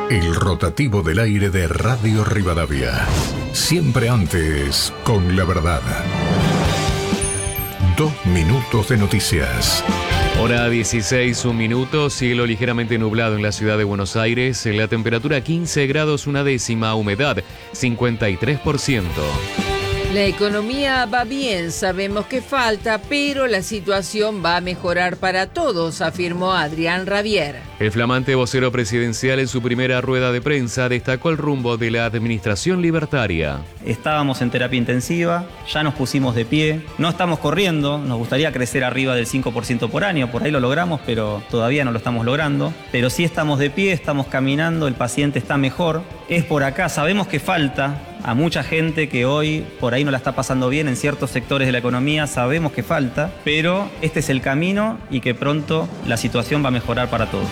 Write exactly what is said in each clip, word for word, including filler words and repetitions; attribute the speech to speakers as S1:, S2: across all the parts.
S1: El rotativo del aire de Radio Rivadavia. Siempre antes, con la verdad. Dos minutos de noticias.
S2: Hora dieciséis, un minuto, cielo ligeramente nublado en la ciudad de Buenos Aires, la temperatura quince grados una décima, humedad cincuenta y tres por ciento.
S3: La economía va bien, sabemos que falta, pero la situación va a mejorar para todos, afirmó Adrián Rabier.
S2: El flamante vocero presidencial en su primera rueda de prensa destacó el rumbo de la administración libertaria.
S4: Estábamos en terapia intensiva, ya nos pusimos de pie, no estamos corriendo, nos gustaría crecer arriba del cinco por ciento por año, por ahí lo logramos, pero todavía no lo estamos logrando. Pero sí estamos de pie, estamos caminando, el paciente está mejor, es por acá, sabemos que falta. A mucha gente que hoy por ahí no la está pasando bien en ciertos sectores de la economía, sabemos que falta, pero este es el camino y que pronto la situación va a mejorar para todos.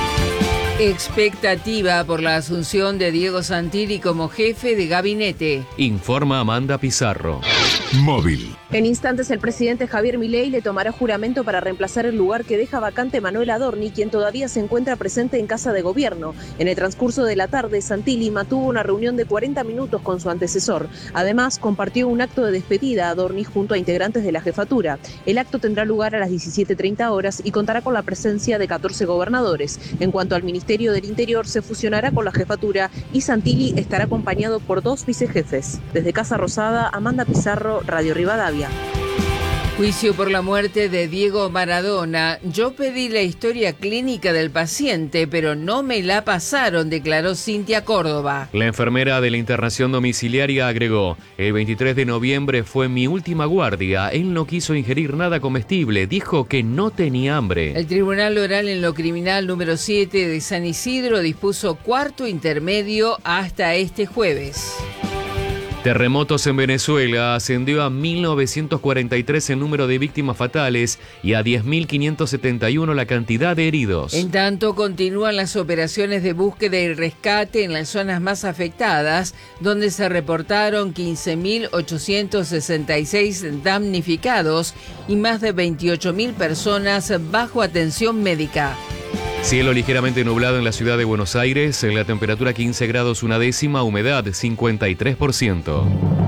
S3: Expectativa por la asunción de Diego Santilli como jefe de gabinete.
S2: Informa Amanda Pizarro.
S1: Móvil.
S5: En instantes el presidente Javier Milei le tomará juramento para reemplazar el lugar que deja vacante Manuel Adorni, quien todavía se encuentra presente en Casa de Gobierno. En el transcurso de la tarde, Santilli mantuvo una reunión de cuarenta minutos con su antecesor. Además, compartió un acto de despedida a Adorni junto a integrantes de la jefatura. El acto tendrá lugar a las diecisiete treinta horas y contará con la presencia de catorce gobernadores. En cuanto al Ministerio del Interior, se fusionará con la jefatura y Santilli estará acompañado por dos vicejefes. Desde Casa Rosada, Amanda Pizarro, Radio Rivadavia.
S3: Juicio por la muerte de Diego Maradona. Yo pedí la historia clínica del paciente, pero no me la pasaron, declaró Cintia Córdoba.
S2: La enfermera de la internación domiciliaria agregó: el veintitrés de noviembre fue mi última guardia. Él no quiso ingerir nada comestible, dijo que no tenía hambre.
S3: El Tribunal Oral en lo Criminal número siete de San Isidro dispuso cuarto intermedio hasta este jueves.
S2: Terremotos en Venezuela. Ascendió a mil novecientos cuarenta y tres el número de víctimas fatales y a diez mil quinientos setenta y uno la cantidad de heridos.
S3: En tanto, continúan las operaciones de búsqueda y rescate en las zonas más afectadas, donde se reportaron quince mil ochocientos sesenta y seis damnificados y más de veintiocho mil personas bajo atención médica.
S2: Cielo ligeramente nublado en la ciudad de Buenos Aires, la temperatura quince grados una décima, humedad cincuenta y tres por ciento.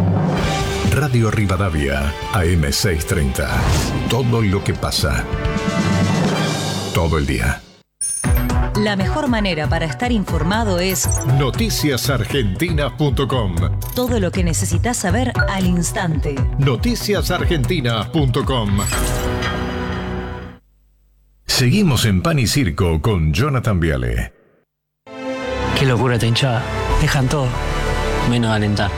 S1: Radio Rivadavia, A M seiscientos treinta. Todo lo que pasa. Todo el día.
S6: La mejor manera para estar informado es
S1: noticias argentinas punto com.
S6: Todo lo que necesitas saber al instante.
S1: noticias argentinas punto com. Seguimos en Pan y Circo con Jonathan Viale.
S7: Qué locura esta hinchada. Dejan todo, menos alentar.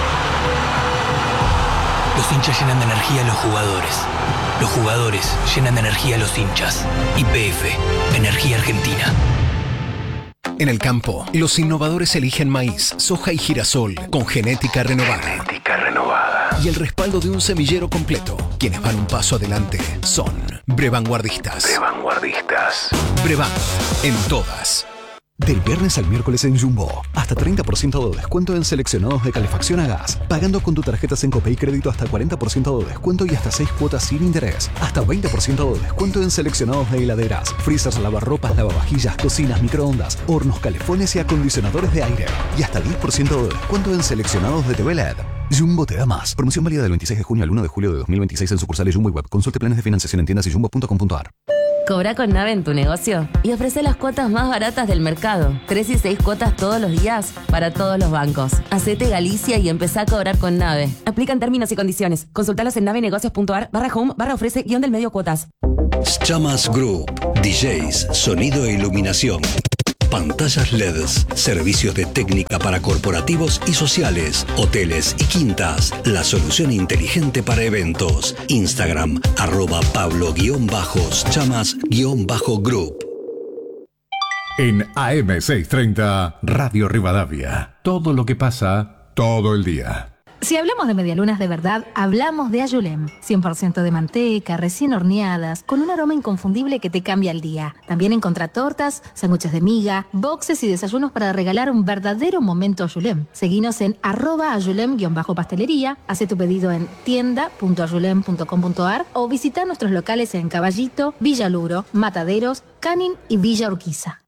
S8: Los hinchas llenan de energía a los jugadores. Los jugadores llenan de energía a los hinchas. Y P F, Energía Argentina.
S9: En el campo, los innovadores eligen maíz, soja y girasol con genética renovada.
S8: Genética renovada.
S9: Y el respaldo de un semillero completo. Quienes van un paso adelante son Brevanguardistas.
S8: Brevanguardistas.
S9: Brevan, en todas.
S10: Del viernes al miércoles en Jumbo, hasta treinta por ciento de descuento en seleccionados de calefacción a gas. Pagando con tu tarjeta Sencopay Crédito hasta cuarenta por ciento de descuento y hasta seis cuotas sin interés. Hasta veinte por ciento de descuento en seleccionados de heladeras, freezers, lavarropas, lavavajillas, cocinas, microondas, hornos, calefones y acondicionadores de aire. Y hasta diez por ciento de descuento en seleccionados de T V L E D. Jumbo te da más. Promoción válida del veintiséis de junio al uno de julio de dos mil veintiséis en sucursales Jumbo y Web. Consulte planes de financiación en tiendas y jumbo punto com punto a r.
S11: Cobra con Nave en tu negocio y ofrece las cuotas más baratas del mercado. Tres y seis cuotas todos los días para todos los bancos. Hacete Galicia y empezá a cobrar con Nave. Aplican términos y condiciones. Consultalos en navenegocios punto a r barra home barra ofrece guión del medio cuotas.
S12: Chamas Group. D Js, sonido e iluminación. Pantallas L E Ds, servicios de técnica para corporativos y sociales, hoteles y quintas. La solución inteligente para eventos. Instagram, arroba Pablo-Chamas-Group.
S1: En A M seiscientos treinta, Radio Rivadavia. Todo lo que pasa, todo el día.
S13: Si hablamos de medialunas de verdad, hablamos de Ayulem. cien por ciento de manteca, recién horneadas, con un aroma inconfundible que te cambia el día. También encontrá tortas, sándwiches de miga, boxes y desayunos para regalar un verdadero momento Ayulem. Seguinos en arroba ayulem-pastelería, hace tu pedido en tienda punto ayulem punto com punto a r o visita nuestros locales en Caballito, Villa Luro, Mataderos, Canin y Villa Urquiza.